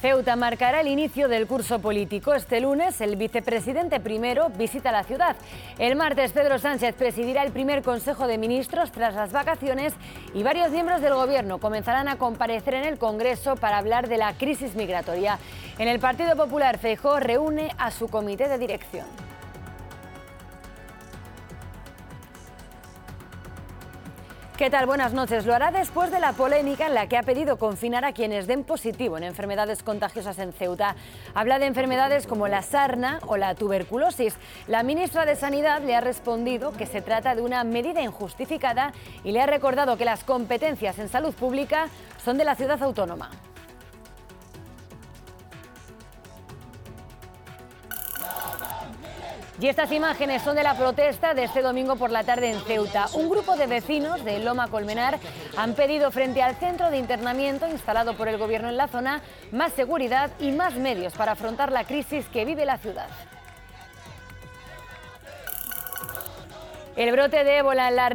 Ceuta marcará el inicio del curso político. Este lunes, el vicepresidente primero visita la ciudad. El martes, Pedro Sánchez presidirá el primer Consejo de Ministros tras las vacaciones y varios miembros del Gobierno comenzarán a comparecer en el Congreso para hablar de la crisis migratoria. En el Partido Popular, Feijóo reúne a su comité de dirección. ¿Qué tal? Buenas noches. Lo hará después de la polémica en la que ha pedido confinar a quienes den positivo en enfermedades contagiosas en Ceuta. Habla de enfermedades como la sarna o la tuberculosis. La ministra de Sanidad le ha respondido que se trata de una medida injustificada y le ha recordado que las competencias en salud pública son de la ciudad autónoma. Y estas imágenes son de la protesta de este domingo por la tarde en Ceuta. Un grupo de vecinos de Loma Colmenar han pedido frente al centro de internamiento instalado por el Gobierno en la zona más seguridad y más medios para afrontar la crisis que vive la ciudad. El brote de ébola en la